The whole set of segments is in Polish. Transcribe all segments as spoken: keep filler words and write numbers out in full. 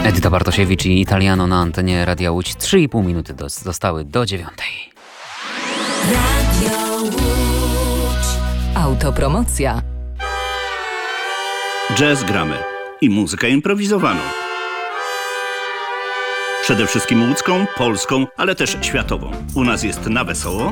Edyta Bartosiewicz i Italiano na antenie Radia Łódź. trzy i pół minuty do, zostały do dziewiątej. Radio Łódź. Autopromocja. Jazz gramy i muzykę improwizowaną. Przede wszystkim łódzką, polską, ale też światową. U nas jest na wesoło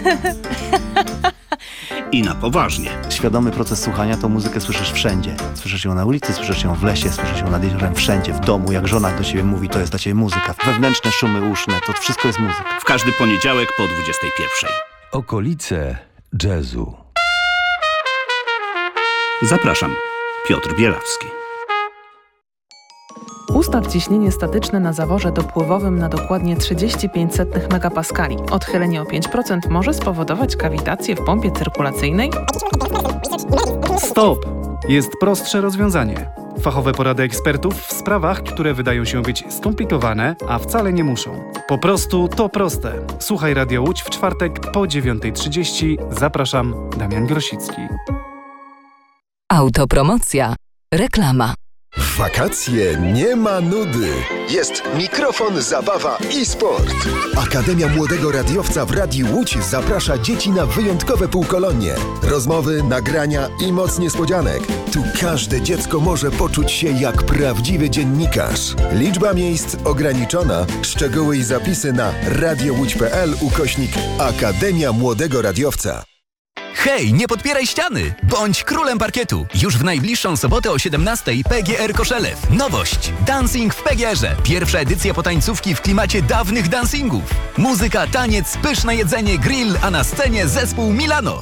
i na poważnie. Świadomy proces słuchania to muzykę słyszysz wszędzie. Słyszysz ją na ulicy, słyszysz ją w lesie, słyszysz ją nad jeziorem, wszędzie, w domu. Jak żona do ciebie mówi, to jest dla ciebie muzyka. Wewnętrzne szumy uszne, to wszystko jest muzyka. W każdy poniedziałek po dwudziestej pierwszej. Okolice jazzu. Zapraszam, Piotr Bielawski. Ustaw ciśnienie statyczne na zaworze dopływowym na dokładnie trzydzieści pięć setnych megapaskali. Odchylenie o pięć procent może spowodować kawitację w pompie cyrkulacyjnej. Stop! Jest prostsze rozwiązanie. Fachowe porady ekspertów w sprawach, które wydają się być skomplikowane, a wcale nie muszą. Po prostu to proste. Słuchaj Radio Łódź w czwartek po dziewiątej trzydzieści. Zapraszam, Damian Grosicki. Autopromocja. Reklama. W wakacje nie ma nudy. Jest mikrofon, zabawa i sport. Akademia Młodego Radiowca w Radiu Łódź zaprasza dzieci na wyjątkowe półkolonie. Rozmowy, nagrania i moc niespodzianek. Tu każde dziecko może poczuć się jak prawdziwy dziennikarz. Liczba miejsc ograniczona. Szczegóły i zapisy na radiołódź kropka p l ukośnik Akademia Młodego Radiowca. Hej, nie podpieraj ściany! Bądź królem parkietu! Już w najbliższą sobotę o siedemnastej P G R Koszelew. Nowość! Dancing w P G R-ze. Pierwsza edycja potańcówki w klimacie dawnych dancingów. Muzyka, taniec, pyszne jedzenie, grill, a na scenie zespół Milano.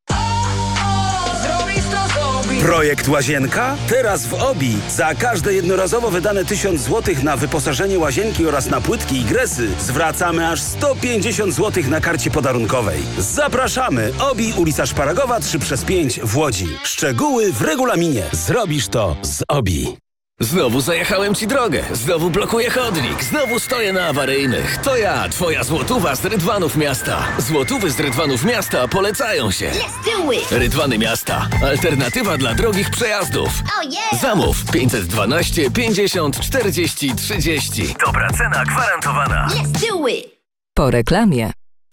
Projekt Łazienka? Teraz w Obi. Za każde jednorazowo wydane tysiąc złotych na wyposażenie łazienki oraz na płytki i gresy zwracamy aż sto pięćdziesiąt złotych na karcie podarunkowej. Zapraszamy! Obi, ulica Szparagowa trzy przez pięć w Łodzi. Szczegóły w regulaminie. Zrobisz to z Obi. Znowu zajechałem ci drogę, znowu blokuję chodnik, znowu stoję na awaryjnych. To ja, twoja złotówa z Rydwanów Miasta. Złotówy z Rydwanów Miasta polecają się. Rydwany Miasta. Alternatywa dla drogich przejazdów. Oh yeah. Zamów pięćset dwanaście pięćdziesiąt czterdzieści trzydzieści. Dobra cena gwarantowana. Let's do it. Po reklamie.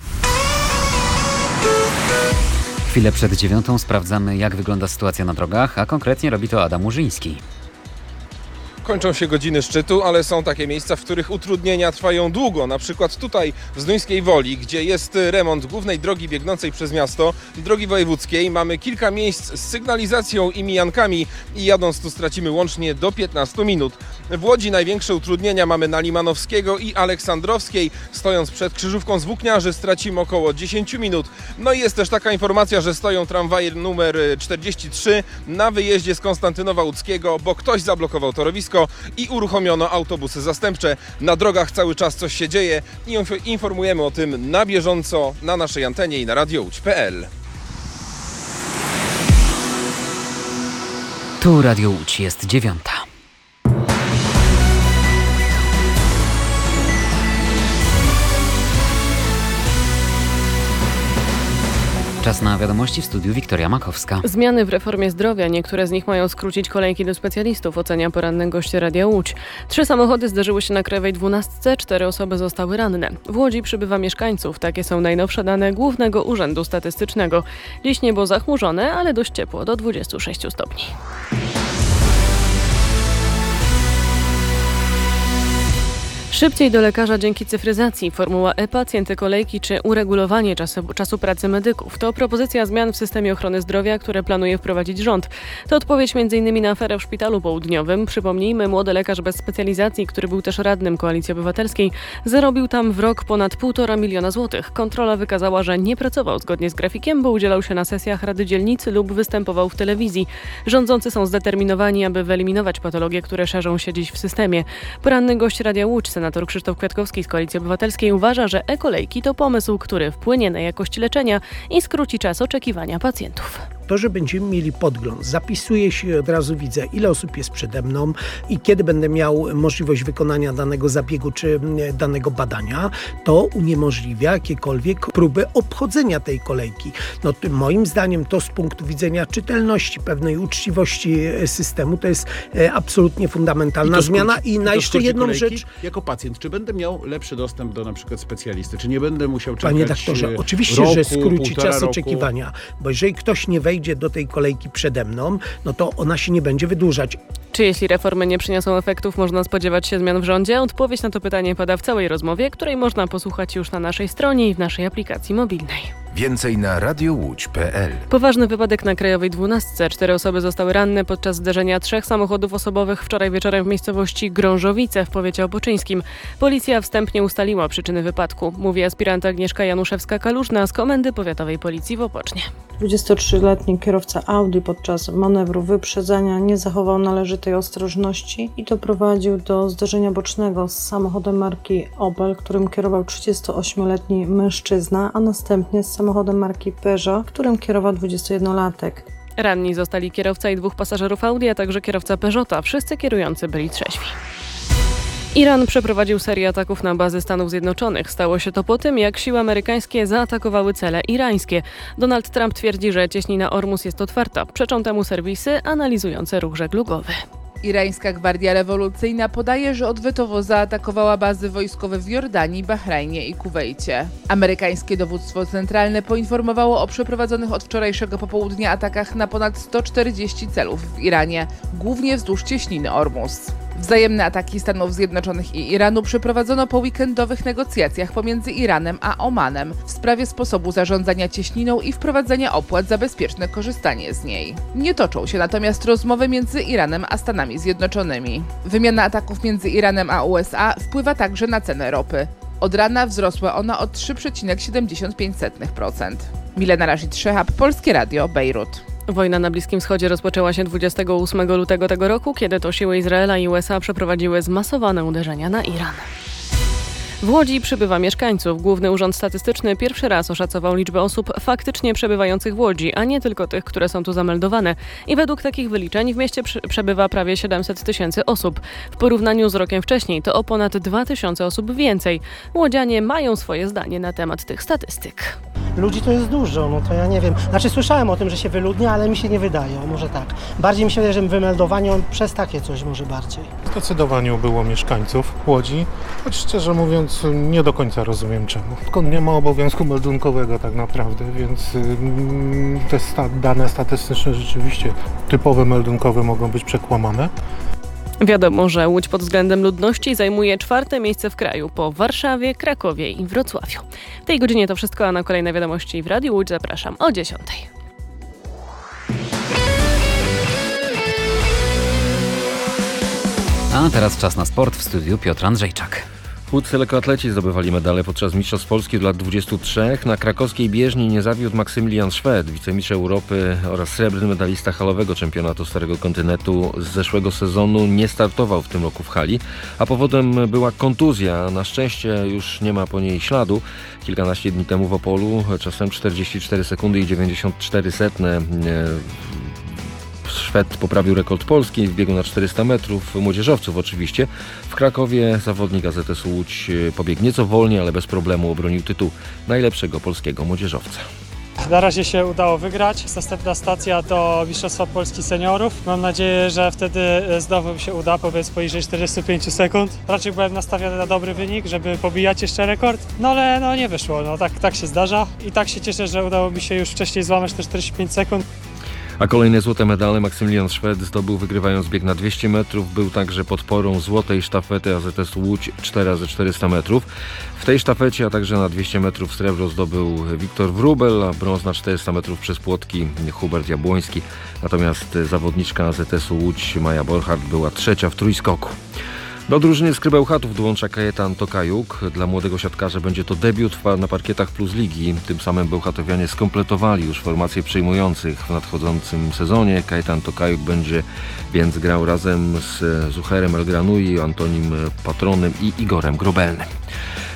Chwilę przed dziewiątą sprawdzamy, jak wygląda sytuacja na drogach, a konkretnie robi to Adam Murzyński. Kończą się godziny szczytu, ale są takie miejsca, w których utrudnienia trwają długo. Na przykład tutaj w Zduńskiej Woli, gdzie jest remont głównej drogi biegnącej przez miasto, drogi wojewódzkiej. Mamy kilka miejsc z sygnalizacją i mijankami i jadąc tu stracimy łącznie do piętnastu minut. W Łodzi największe utrudnienia mamy na Limanowskiego i Aleksandrowskiej. Stojąc przed krzyżówką z Włókniarzy stracimy około dziesięć minut. No i jest też taka informacja, że stoją tramwaje numer czterdzieści trzy na wyjeździe z Konstantynowa Łódzkiego, bo ktoś zablokował torowisko i uruchomiono autobusy zastępcze. Na drogach cały czas coś się dzieje i informujemy o tym na bieżąco na naszej antenie i na radiołódź kropka p l. Tu Radio Łódź, jest dziewiąta. Czas na wiadomości w studiu Wiktoria Makowska. Zmiany w reformie zdrowia. Niektóre z nich mają skrócić kolejki do specjalistów, ocenia poranny gość Radia Łódź. Trzy samochody zderzyły się na Krajowej dwunastce, cztery osoby zostały ranne. W Łodzi przybywa mieszkańców. Takie są najnowsze dane Głównego Urzędu Statystycznego. Dziś niebo zachmurzone, ale dość ciepło, do dwudziestu sześciu stopni. Szybciej do lekarza dzięki cyfryzacji, formuła e-pacjenty, kolejki czy uregulowanie czasu, czasu pracy medyków. To propozycja zmian w systemie ochrony zdrowia, które planuje wprowadzić rząd. To odpowiedź między innymi na aferę w Szpitalu Południowym. Przypomnijmy, młody lekarz bez specjalizacji, który był też radnym Koalicji Obywatelskiej, zarobił tam w rok ponad półtora miliona złotych. Kontrola wykazała, że nie pracował zgodnie z grafikiem, bo udzielał się na sesjach Rady Dzielnicy lub występował w telewizji. Rządzący są zdeterminowani, aby wyeliminować patologie, które szerzą się dziś w systemie. Poranny gość Radia Łódź, senator Krzysztof Kwiatkowski z Koalicji Obywatelskiej, uważa, że e-kolejki to pomysł, który wpłynie na jakość leczenia i skróci czas oczekiwania pacjentów. To, że będziemy mieli podgląd, zapisuję się, od razu widzę, ile osób jest przede mną i kiedy będę miał możliwość wykonania danego zabiegu czy danego badania, to uniemożliwia jakiekolwiek próby obchodzenia tej kolejki. No, moim zdaniem to z punktu widzenia czytelności, pewnej uczciwości systemu, to jest absolutnie fundamentalna I zmiana. skróci, I i na jeszcze jedną kolejki. rzecz. Jako pacjent, czy będę miał lepszy dostęp do na przykład specjalisty? Czy nie będę musiał czekać Panie doktorze, oczywiście, roku, że skróci czas roku. oczekiwania, bo jeżeli ktoś nie wejdzie do tej kolejki przede mną, no to ona się nie będzie wydłużać. Czy jeśli reformy nie przyniosą efektów, można spodziewać się zmian w rządzie? Odpowiedź na to pytanie pada w całej rozmowie, której można posłuchać już na naszej stronie i w naszej aplikacji mobilnej. Więcej na radiowódź kropka pe el. Poważny wypadek na Krajowej dwunastce. Cztery osoby zostały ranne podczas zderzenia trzech samochodów osobowych wczoraj wieczorem w miejscowości Grążowice w powiecie opoczyńskim. Policja wstępnie ustaliła przyczyny wypadku, mówi aspirant Agnieszka Januszewska-Kalużna z Komendy Powiatowej Policji w Opocznie. dwudziestotrzyletni kierowca Audi podczas manewru wyprzedzania nie zachował należytej ostrożności i doprowadził do zderzenia bocznego z samochodem marki Opel, którym kierował trzydziestoośmioletni mężczyzna, a następnie z samochodem marki Peugeot, którym kierował dwudziestojednolatek. Ranni zostali kierowca i dwóch pasażerów Audi, a także kierowca Peugeota. Wszyscy kierujący byli trzeźwi. Iran przeprowadził serię ataków na bazy Stanów Zjednoczonych. Stało się to po tym, jak siły amerykańskie zaatakowały cele irańskie. Donald Trump twierdzi, że cieśnina Ormus jest otwarta. Przeczą temu serwisy analizujące ruch żeglugowy. Irańska Gwardia Rewolucyjna podaje, że odwetowo zaatakowała bazy wojskowe w Jordanii, Bahrajnie i Kuwejcie. Amerykańskie dowództwo centralne poinformowało o przeprowadzonych od wczorajszego popołudnia atakach na ponad sto czterdzieści celów w Iranie, głównie wzdłuż cieśniny Ormus. Wzajemne ataki Stanów Zjednoczonych i Iranu przeprowadzono po weekendowych negocjacjach pomiędzy Iranem a Omanem w sprawie sposobu zarządzania cieśniną i wprowadzenia opłat za bezpieczne korzystanie z niej. Nie toczą się natomiast rozmowy między Iranem a Stanami Zjednoczonymi. Wymiana ataków między Iranem a U S A wpływa także na cenę ropy. Od rana wzrosła ona o trzy przecinek siedemdziesiąt pięć procent. Milena Rashid-Szehab, Polskie Radio, Bejrut. Wojna na Bliskim Wschodzie rozpoczęła się dwudziestego ósmego lutego tego roku, kiedy to siły Izraela i U S A przeprowadziły zmasowane uderzenia na Iran. W Łodzi przybywa mieszkańców. Główny Urząd Statystyczny pierwszy raz oszacował liczbę osób faktycznie przebywających w Łodzi, a nie tylko tych, które są tu zameldowane. I według takich wyliczeń w mieście przebywa prawie siedemset tysięcy osób. W porównaniu z rokiem wcześniej to o ponad dwa tysiące osób więcej. Łodzianie mają swoje zdanie na temat tych statystyk. Ludzi to jest dużo, no to ja nie wiem. Znaczy słyszałem o tym, że się wyludnia, ale mi się nie wydaje, o, może tak. Bardziej mi się wydaje, że wymeldowani przez takie coś może bardziej. Zdecydowanie było mieszkańców Łodzi, choć szczerze mówiąc nie do końca rozumiem czemu. Skąd nie ma obowiązku meldunkowego tak naprawdę, więc mm, te sta- dane statystyczne rzeczywiście typowe meldunkowe mogą być przekłamane. Wiadomo, że Łódź pod względem ludności zajmuje czwarte miejsce w kraju po Warszawie, Krakowie i Wrocławiu. W tej godzinie to wszystko, a na kolejne wiadomości w Radiu Łódź zapraszam o dziesiątej. A teraz czas na sport, w studiu Piotr Andrzejczak. Łódzcy lekkoatleci zdobywali medale podczas Mistrzostw Polski dla dwudziestu trzech. Na krakowskiej bieżni nie zawiódł Maksymilian Szwed, wicemistrz Europy oraz srebrny medalista halowego czempionatu Starego Kontynentu z zeszłego sezonu. Nie startował w tym roku w hali, a powodem była kontuzja. Na szczęście już nie ma po niej śladu. Kilkanaście dni temu w Opolu czasem czterdzieści cztery sekundy i dziewięćdziesiąt cztery setne Szwed poprawił rekord Polski w biegu na czterysta metrów, młodzieżowców oczywiście. W Krakowie zawodnik A Z S U Łódź pobiegł nieco wolniej, ale bez problemu obronił tytuł najlepszego polskiego młodzieżowca. Na razie się udało wygrać. Następna stacja to Mistrzostwa Polski Seniorów. Mam nadzieję, że wtedy znowu mi się uda pobiec poniżej czterdziestu pięciu sekund. Raczej byłem nastawiony na dobry wynik, żeby pobijać jeszcze rekord. No ale no nie wyszło, no tak, tak się zdarza. I tak się cieszę, że udało mi się już wcześniej złamać te czterdzieści pięć sekund. A kolejne złote medale Maksymilian Szwed zdobył wygrywając bieg na dwieście metrów. Był także podporą złotej sztafety A Z S Łódź cztery razy czterysta metrów. W tej sztafecie, a także na dwieście metrów srebro zdobył Wiktor Wróbel, a brąz na czterysta metrów przez płotki Hubert Jabłoński. Natomiast zawodniczka A Z S Łódź Maja Borchardt była trzecia w trójskoku. Do drużyny z Krybełchatów dołącza Kajetan Tokajuk. Dla młodego siatkarza będzie to debiut na parkietach Plus Ligi. Tym samym bełchatowianie skompletowali już formację przyjmujących w nadchodzącym sezonie. Kajetan Tokajuk będzie więc grał razem z Zucherem El Granui, Antonim Patronem i Igorem Grobelnym.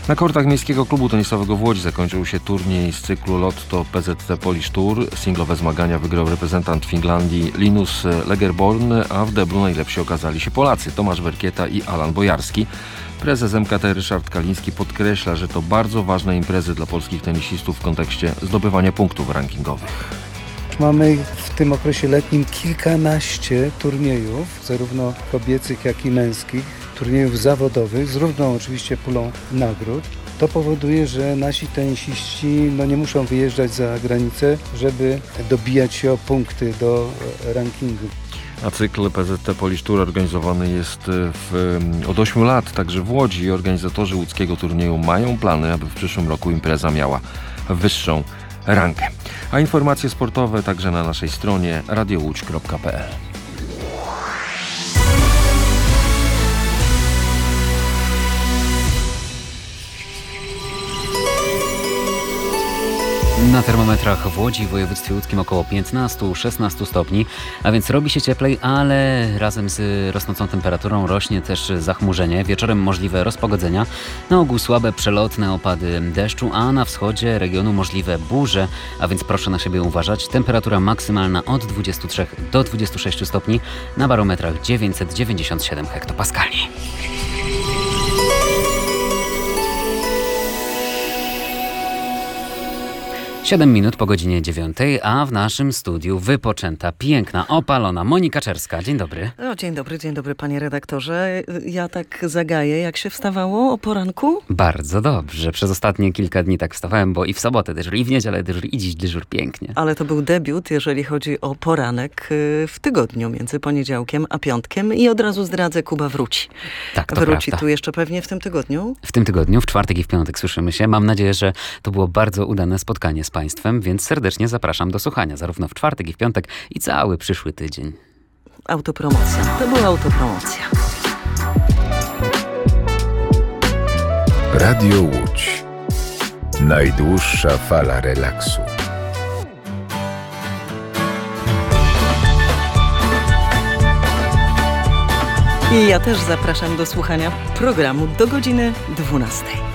Na kortach Miejskiego Klubu Tenisowego w Łodzi zakończył się turniej z cyklu Lotto P Z T Polish Tour. Singlowe zmagania wygrał reprezentant Finlandii Linus Lagerborn, a w deblu najlepsi okazali się Polacy Tomasz Werkieta i Alan Bojarski. Prezes M K T Ryszard Kaliński podkreśla, że to bardzo ważne imprezy dla polskich tenisistów w kontekście zdobywania punktów rankingowych. Mamy w tym okresie letnim kilkanaście turniejów, zarówno kobiecych, jak i męskich, turniejów zawodowych, z równą oczywiście pulą nagród. To powoduje, że nasi tenisiści no, nie muszą wyjeżdżać za granicę, żeby dobijać się o punkty do rankingu. A cykl P Z T Polish Tour organizowany jest w, od ośmiu lat, także w Łodzi. Organizatorzy łódzkiego turnieju mają plany, aby w przyszłym roku impreza miała wyższą rangę. A informacje sportowe także na naszej stronie radio łódź kropka p l. Na termometrach w Łodzi, w województwie łódzkim około piętnaście szesnaście stopni, a więc robi się cieplej, ale razem z rosnącą temperaturą rośnie też zachmurzenie. Wieczorem możliwe rozpogodzenia, na ogół słabe przelotne opady deszczu, a na wschodzie regionu możliwe burze, a więc proszę na siebie uważać. Temperatura maksymalna od dwudziestu trzech do dwudziestu sześciu stopni, na barometrach dziewięćset dziewięćdziesiąt siedem hektopaskali. Siedem minut po godzinie dziewiątej, a w naszym studiu wypoczęta, piękna, opalona Monika Czerska. Dzień dobry. No, dzień dobry, dzień dobry panie redaktorze. Ja tak zagaję, jak się wstawało o poranku? Bardzo dobrze. Przez ostatnie kilka dni tak wstawałem, bo i w sobotę dyżur, i w niedzielę dyżur, i dziś dyżur pięknie. Ale to był debiut, jeżeli chodzi o poranek w tygodniu między poniedziałkiem a piątkiem i od razu zdradzę, Kuba wróci. Tak, to Wróci prawda. tu jeszcze pewnie w tym tygodniu? W tym tygodniu, w czwartek i w piątek słyszymy się. Mam nadzieję, że to było bardzo udane spotkanie z Państwem, więc serdecznie zapraszam do słuchania zarówno w czwartek i w piątek i cały przyszły tydzień. Autopromocja. To była autopromocja. Radio Łódź. Najdłuższa fala relaksu. I ja też zapraszam do słuchania programu do godziny dwunastej.